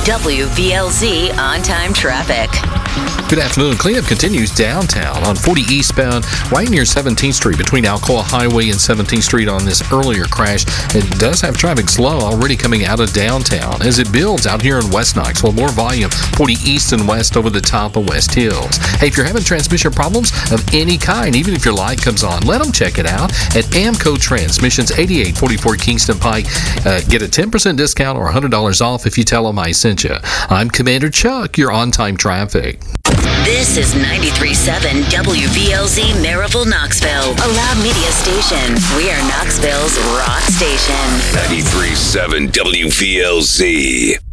WVLZ on-time traffic. Good afternoon. Cleanup continues downtown on 40 eastbound, right near 17th Street, between Alcoa Highway and 17th Street on this earlier crash. It does have traffic slow already coming out of downtown as it builds out here in West Knoxville. More volume 40 east and west over the top of West Hills. Hey, if you're having transmission problems of any kind, even if your light comes on, let them check it out at Amco Transmissions, 8844 Kingston Pike. Get a 10% discount or $100 off if you tell them I sent you. I'm Commander Chuck, your on-time traffic. This is 93.7 WVLZ Maryville, Knoxville, a loud media station. We are Knoxville's rock station. 93.7 WVLZ.